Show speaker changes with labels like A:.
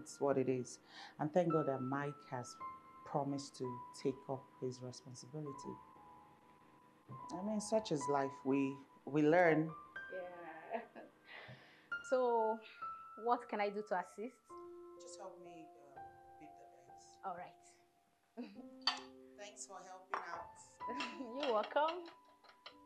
A: it's what it is. And thank God that Mike has promised to take up his responsibility. I mean, such is life. We learn.
B: Yeah. So, what can I do to assist?
A: Just help me beat the eggs.
B: All right.
A: Thanks for helping out.
B: You're welcome.